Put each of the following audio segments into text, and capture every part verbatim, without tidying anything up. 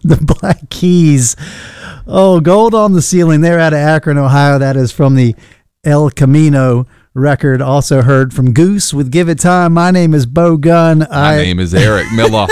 The Black Keys. Oh, Gold on the Ceiling. They're out of Akron, Ohio. That is from the El Camino record. Also heard from Goose with Give It Time. My name is Bo Gunn. My I, name is Eric Miller.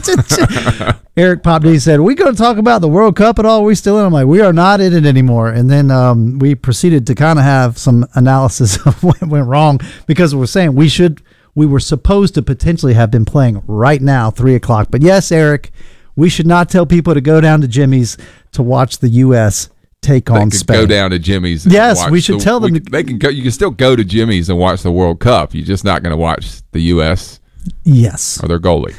Eric Pop D said, we going to talk about the World Cup at all? Are we still in? I'm like, we are not in it anymore. And then um, we proceeded to kind of have some analysis of what went wrong because we're saying we should, we were supposed to potentially have been playing right now, three o'clock. But yes, Eric, we should not tell people to go down to Jimmy's to watch the U S take they on could Spain. Go down to Jimmy's. And yes, watch we should the, tell them. We, to, they can go. You can still go to Jimmy's and watch the World Cup. You're just not going to watch the U S Yes, or their goalie.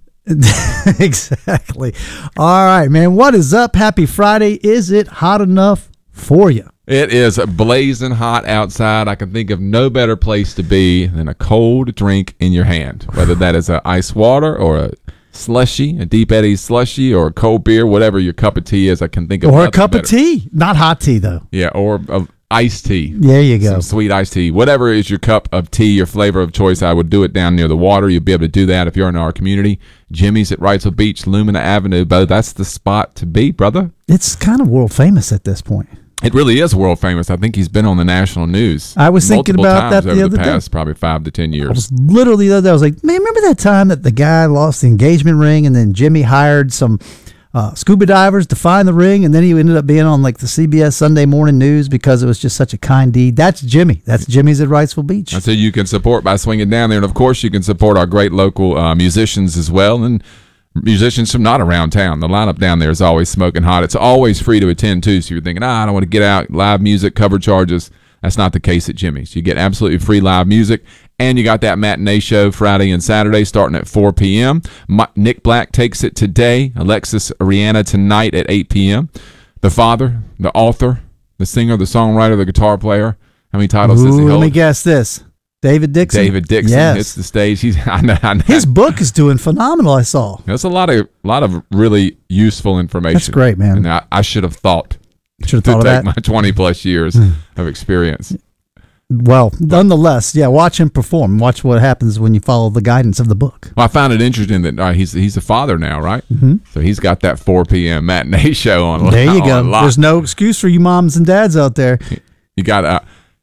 Exactly. All right, man. What is up? Happy Friday. Is it hot enough for you? It is blazing hot outside. I can think of no better place to be than a cold drink in your hand, whether that is a ice water or a slushy, a Deep Eddy slushy, or a cold beer, whatever your cup of tea is. I can think of or a nothing cup better. of tea, not hot tea though. Yeah, or uh, iced tea. There you go. Some sweet iced tea. Whatever is your cup of tea, your flavor of choice, I would do it down near the water. You'll be able to do that if you're in our community. Jimmy's at Wrightsville Beach, Lumina Avenue, Bo. That's the spot to be, brother. It's kind of world famous at this point. It really is world famous. I think he's been on the national news. I was thinking multiple about times that over the the other day. past probably five to ten years. I was literally the other day, I was like, man, remember that time that the guy lost the engagement ring and then Jimmy hired some uh, scuba divers to find the ring, and then he ended up being on like the C B S Sunday Morning News because it was just such a kind deed. That's Jimmy. That's Jimmy's at Wrightsville Beach. That's who you can support by swinging down there. And, of course, you can support our great local uh, musicians as well, and musicians from not around town. The lineup down there is always smoking hot. It's always free to attend, too, so you're thinking, ah, I don't want to get out, live music, cover charges. That's not the case at Jimmy's. You get absolutely free live music, and you got that matinee show Friday and Saturday starting at four p.m. My, Nick Black takes it today. Alexis Rihanna tonight at eight p.m. The father, the author, the singer, the songwriter, the guitar player. How many titles Ooh, does he hold? let me guess this. David Dixon. David Dixon yes. hits the stage. He's I know, I know. His book is doing phenomenal, I saw. That's a lot of lot of really useful information. That's great, man. And I, I should have thought Should have to thought of take that. my twenty plus years of experience. Well, nonetheless, yeah, watch him perform. Watch what happens when you follow the guidance of the book. Well, I found it interesting that uh, he's he's a father now, right? Mm-hmm. So he's got that four p.m. matinee show on. There you on go. lock. There's no excuse for you moms and dads out there. You got uh,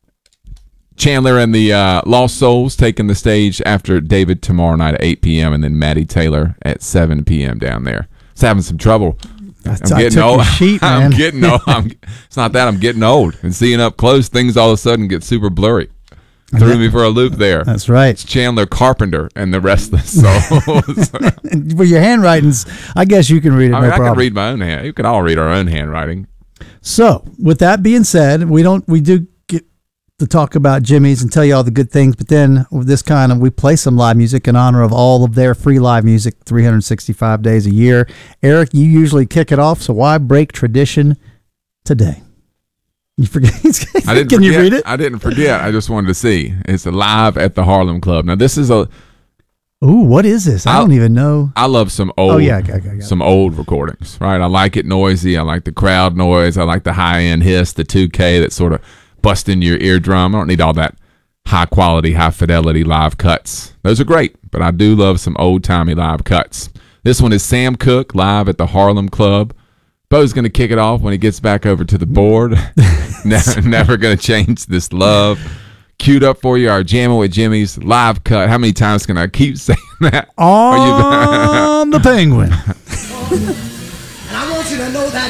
Chandler and the uh, Lost Souls taking the stage after David tomorrow night at eight p.m. and then Maddie Taylor at seven p.m. down there. It's having some trouble. I, I'm I getting took old. your sheet, man. I'm getting old. I'm, it's not that I'm getting old. And seeing up close, things all of a sudden get super blurry. Threw me for a loop there. That's right. It's Chandler Carpenter and the Restless Souls. For your handwritings, I guess you can read it. I no mean, I problem. can read my own hand. You can all read our own handwriting. So, with that being said, we don't we do get to talk about Jimmy's and tell you all the good things, but then with this kind of we play some live music in honor of all of their free live music, three hundred sixty-five days a year. Eric, you usually kick it off, so why break tradition today? You forget? I didn't Can forget, you read it? I didn't forget. I just wanted to see. It's live at the Harlem Club. Now, this is a. Ooh, what is this? I I'll- don't even know. I love some old. Oh, yeah, okay, okay, got it. some old recordings, right? I like it noisy. I like the crowd noise. I like the high end hiss, the two K that sort of bust into your eardrum. I don't need all that high quality, high fidelity live cuts. Those are great, but I do love some old timey live cuts. This one is Sam Cooke live at the Harlem Club. Bo's going to kick it off when he gets back over to the board. never never going to change this love. Queued up for you, our Jamming with Jimmy's live cut. How many times can I keep saying that? On the Penguin. And I want you to know that